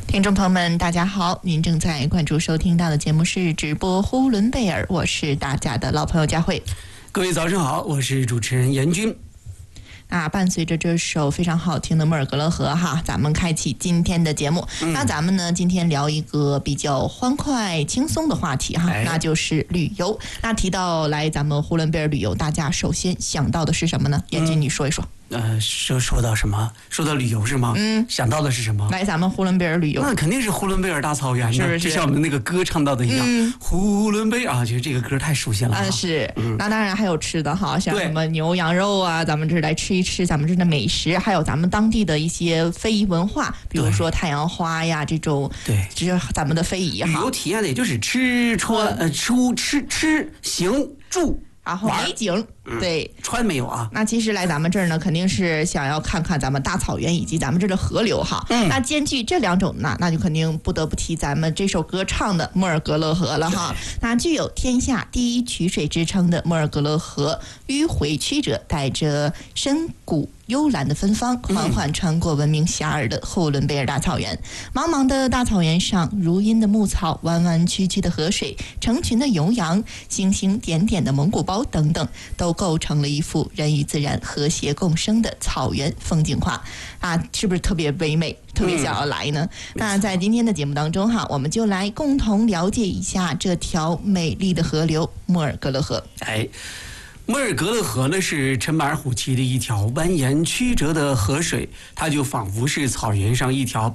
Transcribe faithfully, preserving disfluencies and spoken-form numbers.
听众朋友们大家好，您正在关注收听到的节目是直播呼伦贝尔，我是大家的老朋友佳慧。 各位早上好，我是主持人严军。 那伴随着这首非常好听的《莫尔格勒河》哈，咱们开启今天的节目。嗯、那咱们呢，今天聊一个比较欢快轻松的话题哈，哎、那就是旅游。那提到来咱们呼伦贝尔旅游，大家首先想到的是什么呢？严军，你说一说。 呃，说说到什么？说到旅游是吗？嗯，想到的是什么？ 来咱们呼伦贝尔旅游， 那肯定是呼伦贝尔大草原， 是不是？ 就像我们那个歌唱到的一样。嗯、呼伦贝尔啊，觉得这个歌太熟悉了。 嗯，是。嗯、那当然还有吃的哈，像什么牛羊肉啊，咱们这来吃一吃咱们这的美食，还有咱们当地的一些非遗文化，比如说太阳花呀这种。 对， 这是咱们的非遗哈。 旅游体验的也就是吃穿呃出吃吃行住。 然后美景，对， 穿没有啊？ 那其实来咱们这儿呢，肯定是想要看看咱们大草原以及咱们这儿的河流哈。嗯，那兼具这两种呢，那就肯定不得不提咱们这首歌唱的莫尔格勒河了哈。那具有天下第一曲水之称的莫尔格勒河，迂回曲折，带着深谷幽兰的芬芳，缓缓穿过闻名遐迩的呼伦贝尔大草原。茫茫的大草原上，如茵的牧草，弯弯曲曲的河水，成群的牛羊，星星点点的蒙古包等等，都构成了一幅人与自然和谐共生的草原风景画啊！是不是特别唯美？特别想要来呢？嗯、那在今天的节目当中哈，我们就来共同了解一下这条美丽的河流莫尔格勒河。 哎。莫尔格勒河呢是陈马尔虎旗的一条蜿蜒曲折的河水，它就仿佛是草原上一条